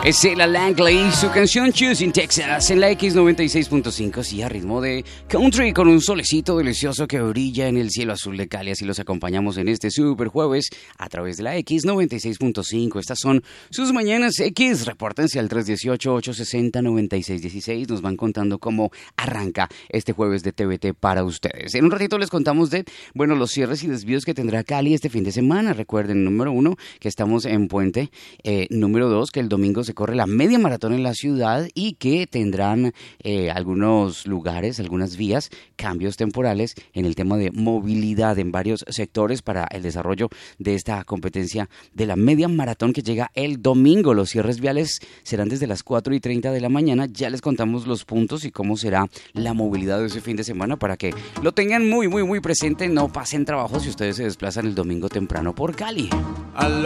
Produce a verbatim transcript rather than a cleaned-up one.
Es Ella Langley, su canción Choosing Texas en la X noventa y seis punto cinco, sí, a ritmo de country con un solecito delicioso que brilla en el cielo azul de Cali. Así los acompañamos en este super jueves a través de la X noventa y seis punto cinco. Estas son sus mañanas X. Repórtense al tres uno ocho, ocho seis cero, nueve seis uno seis. Nos van contando cómo arranca este jueves de T V T para ustedes. En un ratito les contamos de, bueno, los cierres y desvíos que tendrá Cali este fin de semana. Recuerden, número uno, que estamos en Puente. Eh, número dos, que el domingo se corre la media maratón en la ciudad y que tendrán eh, algunos lugares, algunas vías, cambios temporales en el tema de movilidad en varios sectores para el desarrollo de esta competencia de la media maratón que llega el domingo. Los cierres viales serán desde las cuatro y treinta de la mañana. Ya les contamos los puntos y cómo será la movilidad de ese fin de semana para que lo tengan muy, muy, muy presente. No pasen trabajo si ustedes se desplazan el domingo temprano por Cali.